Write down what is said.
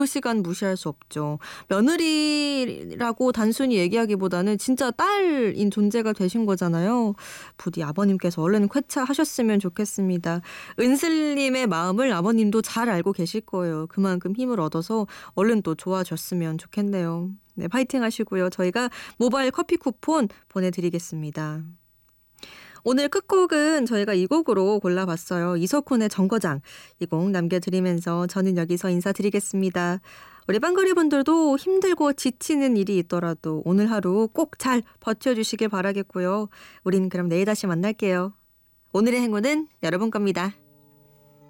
시간 무시할 수 없죠. 며느리라고 단순히 얘기하기보다는 진짜 딸인 존재가 되신 거잖아요. 부디 아버님께서 얼른 쾌차하셨으면 좋겠습니다. 은슬님의 마음을 아버님도 잘 알고 계실 거예요. 그만큼 힘을 얻어서 얼른 또 좋아졌으면 좋겠네요. 네, 파이팅 하시고요. 저희가 모바일 커피 쿠폰 보내드리겠습니다. 오늘 끝곡은 저희가 이 곡으로 골라봤어요. 이석훈의 정거장. 이 곡 남겨드리면서 저는 여기서 인사드리겠습니다. 우리 빵거리 분들도 힘들고 지치는 일이 있더라도 오늘 하루 꼭 잘 버텨주시길 바라겠고요. 우린 그럼 내일 다시 만날게요. 오늘의 행운은 여러분 겁니다.